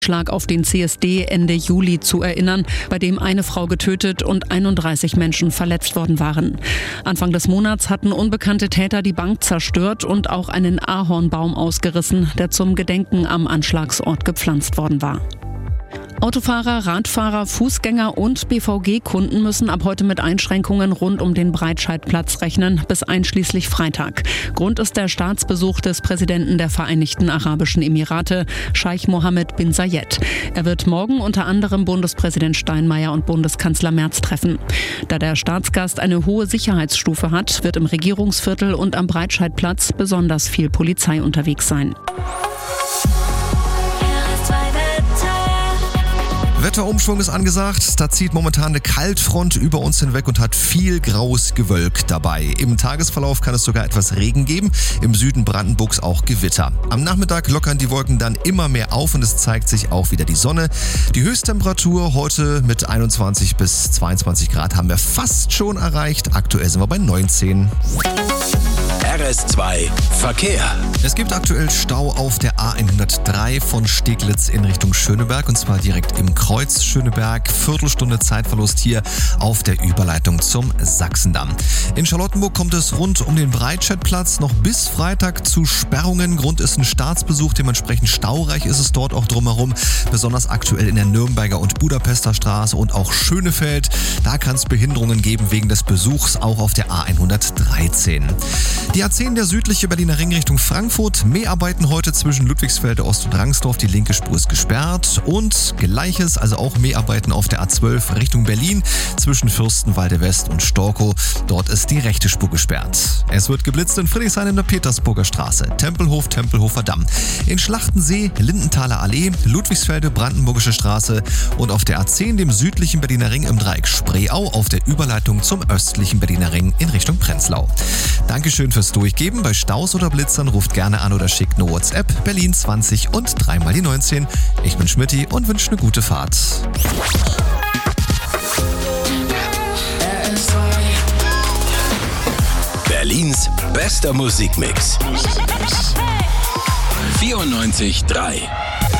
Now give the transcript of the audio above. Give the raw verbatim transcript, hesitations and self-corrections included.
Schlag auf den C S D Ende Juli zu erinnern, bei dem eine Frau getötet und einunddreißig Menschen verletzt worden waren. Anfang des Monats hatten unbekannte Täter die Bank zerstört und auch einen Ahornbaum ausgerissen, der zum Gedenken am Anschlagsort gepflanzt worden war. Autofahrer, Radfahrer, Fußgänger und B V G-Kunden müssen ab heute mit Einschränkungen rund um den Breitscheidplatz rechnen, bis einschließlich Freitag. Grund ist der Staatsbesuch des Präsidenten der Vereinigten Arabischen Emirate, Scheich Mohammed bin Zayed. Er wird morgen unter anderem Bundespräsident Steinmeier und Bundeskanzler Merz treffen. Da der Staatsgast eine hohe Sicherheitsstufe hat, wird im Regierungsviertel und am Breitscheidplatz besonders viel Polizei unterwegs sein. Wetterumschwung ist angesagt. Da zieht momentan eine Kaltfront über uns hinweg und hat viel graues Gewölk dabei. Im Tagesverlauf kann es sogar etwas Regen geben, im Süden Brandenburgs auch Gewitter. Am Nachmittag lockern die Wolken dann immer mehr auf und es zeigt sich auch wieder die Sonne. Die Höchsttemperatur heute mit einundzwanzig bis zweiundzwanzig Grad haben wir fast schon erreicht. Aktuell sind wir bei neunzehn. R S zwei Verkehr. Es gibt aktuell Stau auf der A hundertdrei von Steglitz in Richtung Schöneberg und zwar direkt im Kreuz Schöneberg. Viertelstunde Zeitverlust hier auf der Überleitung zum Sachsendamm. In Charlottenburg kommt es rund um den Breitscheidplatz noch bis Freitag zu Sperrungen. Grund ist ein Staatsbesuch, dementsprechend staureich ist es dort auch drumherum. Besonders aktuell in der Nürnberger und Budapester Straße und auch Schönefeld. Da kann es Behinderungen geben wegen des Besuchs, auch auf der A hundertdreizehn. Die A zehn, der südliche Berliner Ring Richtung Frankfurt. Mäharbeiten heute zwischen Ludwigsfelde Ost und Rangsdorf. Die linke Spur ist gesperrt. Und Gleiches, also auch Mäharbeiten auf der A zwölf Richtung Berlin zwischen Fürstenwalde West und Storkow. Dort ist die rechte Spur gesperrt. Es wird geblitzt in Friedrichshain in der Petersburger Straße. Tempelhof, Tempelhofer Damm. In Schlachtensee, Lindenthaler Allee, Ludwigsfelde, Brandenburgische Straße. Und auf der A zehn, dem südlichen Berliner Ring im Dreieck Spreeau, auf der Überleitung zum östlichen Berliner Ring in Richtung Prenzlau. Dankeschön fürs Durchgeben. Bei Staus oder Blitzern ruft gerne an oder schickt eine WhatsApp. Berlin zwanzig und dreimal die neunzehn. Ich bin Schmidti und wünsche eine gute Fahrt. Berlins bester Musikmix. vierundneunzig Komma drei